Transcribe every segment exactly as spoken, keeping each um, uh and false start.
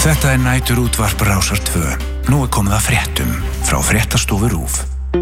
Þetta er næturútvarp Rásar tvö. Nú er komið að fréttum frá fréttastofu RÚV.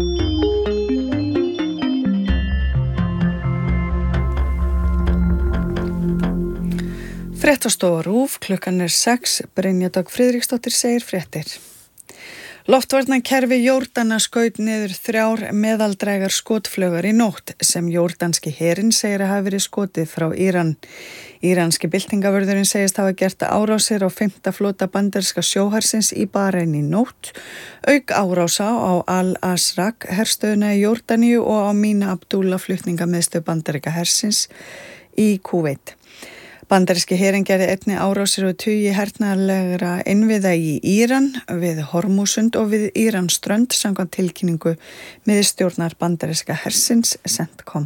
Fréttastofa RÚV, klukkan er sex, Brynja Dögg Friðriksdóttir segir fréttir. Loftvarnakerfi Jordana skaut niður þrjár meðaldrægar skotflaugar í nótt sem jordanski herinn segir að hafa verið skotið frá Íran. Íranski byltingavörðurinn segist hafa gert árásir á fimmta flota bandaríska sjóhersins í Barein í nótt, auk árása á Al-Azraq herstöðuna í Jordaníu og á Mina Abdullah flutningamiðstöð bandaríska hersins í Kúveit. Bandaríski herinn gerði einnig árásir og tugi hernaðarlegra innviða í Íran, við Hormúsund og við Íransströnd samkvæmt tilkynningu miðstjórnar bandaríska hersins CENTCOM.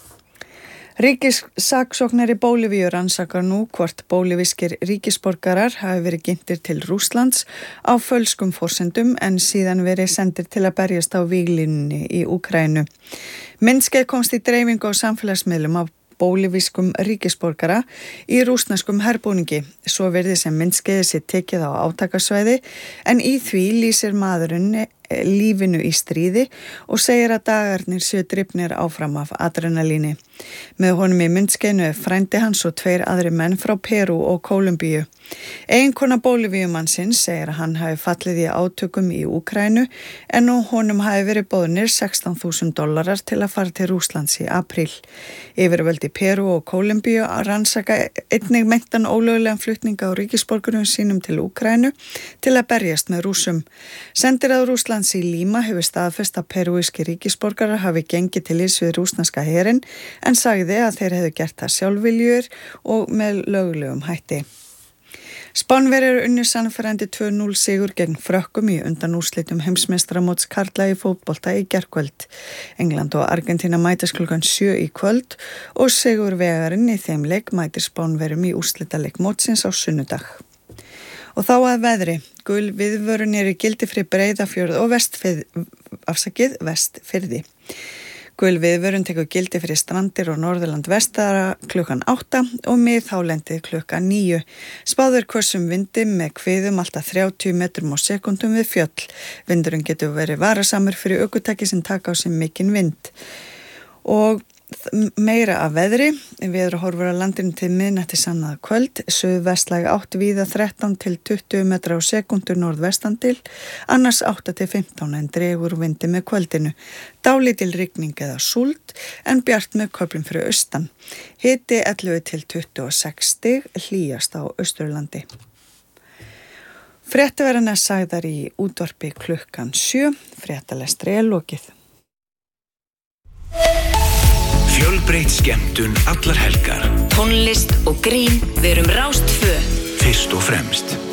Ríkissaksóknari Bólivíu rannsakar nú hvort bólivískir ríkisborgarar hafi verið ginntir til Rússlands á fölskum forsendum en síðan verið sendir til að berjast á víglínunni í Úkraínu. Myndskeið komst í dreifingu á samfélagsmiðlum af bólivískum ríkisborgara í rússneskum herbúningi. Svo virði sem myndskeiði sé tekið á átakasvæði en í því lýsir maðurinn lífinu í stríði og segir að dagarnir séu drifnir áfram af adrenalíni. Með honum í myndskeiðinu er frændi hans og tveir aðri menn frá Perú og Kólumbíu. Eiginkona Bólivíumannsins segir að hann hafi fallið í átökum í Úkraínu en nú honum hafi verið boðnir sextán þúsund dollarar til að fara til Rússlands í apríl. Yfirvöld í Perú og Kólumbíu rannsaka einnig meintan ólöglegan flutninga á ríkisborgurum sínum til Úkraínu til að berjast með Rússum. Sendiráð Rússlands í Líma hefur staðfest að perúíski ríkisborgarar hafi gengið til liðs við rússneska herinn en sagði að þeir hefðu gert það sjálfviljugir og með löglegum hætti. Spánverjar unnu sannfærandi tvö núll sigur gegn Frökkum í undanúrslitum heimsmeistaramóts karla í fótbolta í gærkvöld. England og Argentína mætast klukkan sjö í kvöld og sigurvegarinn í þeim leik mætir Spánverjum í úrslitaleik mótsins á sunnudag. Og þá að veðri, gul viðvörun er í gildi fyrir Breiðafjörð og vestfið, afsakið vestfirði. Gul viðvörun tekur gildi fyrir Strandir og Norðurland vestara klukkan átta og miðhálendið klukkan níu. Spáð er hvössum vindi með hviðum alltaf þrjátíu metrum á sekúndum við fjöll. Vindurinn getur verið varasamur fyrir ökutæki sem taka á sig mikinn vind. Og meira af veðri, veðurhorfur á landinu til miðnætti annað kvöld, suðvestlæg átt víða þrettán til tuttugu metra á sekúndu norðvestan til, annars átta til fimmtán en dregur vindi með kvöldinu. Dálítil rigning eða súld en bjart með köflum fyrir austan. Hiti ellefu til tuttugu og sex stig, hlýjast á Austurlandi. Fréttaverðarnar sagðar í útvarpi klukkan sjö, fréttalestri er lokið. Fjölbreytt skemmtun allar helgar. Tónlist og grín, við erum Rás tvö. Fyrst og fremst.